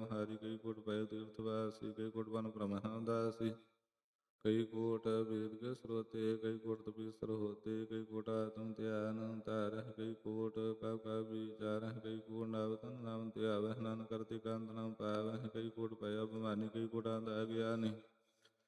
ਹਾਰੀ ਕਈ ਕੋਟ ਪਏ ਤੀਰਥਵਾਸੀ ਕਈ ਕੋਟ ਬਨ ਬ੍ਰਹਮਦਾਸੀ ਕਈ ਕੋਟ वेद के स्रोते कई कोट तपीसर होते कई कोट आत्म त्यान तार कई कोट कब का विचार कई कोट नावतन नाम त्यावह नान करते कांत नाम पावह कई कोट पय अभिमानी कई कोट आंधा ज्ञानी